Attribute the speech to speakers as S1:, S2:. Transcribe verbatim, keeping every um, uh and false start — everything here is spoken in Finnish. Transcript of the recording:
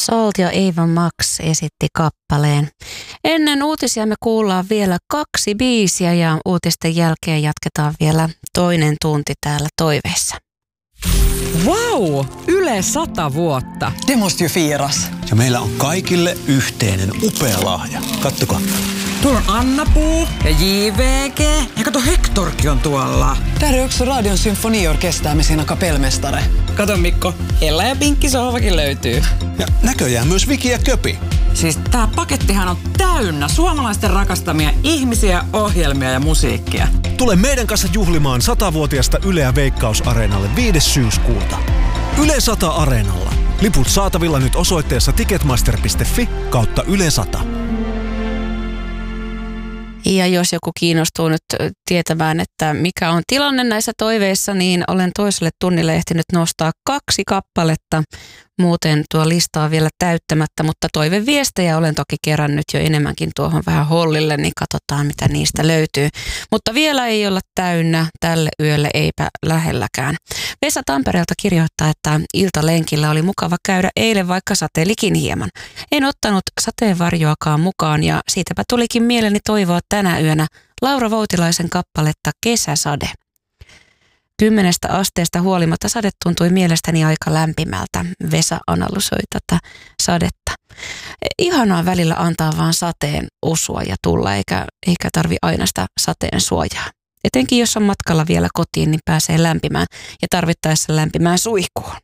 S1: Salt ja Ava Max esitti kappaleen. Ennen uutisia me kuullaan vielä kaksi biisiä ja uutisten jälkeen jatketaan vielä toinen tunti täällä toiveessa.
S2: Wow! Yle sata vuotta.
S3: Det måste ju firas.
S4: Ja meillä on kaikille yhteinen upea lahja. Kattokaa.
S2: Tuolla on Anna-Puu ja J V G. Ja kato, Hektorkin on tuolla.
S3: Där är också Radion symfoniorkester med sina kapellmästare.
S2: Kato Mikko, Ella ja Pinkki sohvakin löytyy.
S4: Ja näköjään myös Viki ja Köpi.
S2: Siis tää pakettihan on täynnä suomalaisten rakastamia ihmisiä, ohjelmia ja musiikkia.
S5: Tule meidän kanssa juhlimaan satavuotiasta Yleä Veikkaus-areenalle viides syyskuuta. Yle sata Areenalla. Liput saatavilla nyt osoitteessa ticketmaster piste fi kautta Yle sata.
S1: Ja jos joku kiinnostuu nyt tietämään, että mikä on tilanne näissä toiveissa, niin olen toiselle tunnille ehtinyt nostaa kaksi kappaletta. Muuten tuo lista on vielä täyttämättä, mutta toiveviestejä olen toki kerännyt jo enemmänkin tuohon vähän hollille, niin katsotaan mitä niistä löytyy. Mutta vielä ei olla täynnä, tälle yölle eipä lähelläkään. Vesa Tampereelta kirjoittaa, että iltalenkillä oli mukava käydä eilen, vaikka sateelikin hieman. En ottanut sateenvarjoakaan mukaan ja siitäpä tulikin mieleni toivoa tänä yönä Laura Voutilaisen kappaletta Kesäsade. Kymmenestä asteesta huolimatta sade tuntui mielestäni aika lämpimältä. Vesa analysoi tätä sadetta. Ihanaa välillä antaa vaan sateen osua ja tulla, eikä, eikä tarvi aina sitä sateen suojaa. Etenkin jos on matkalla vielä kotiin, niin pääsee lämpimään ja tarvittaessa lämpimään suihkuun.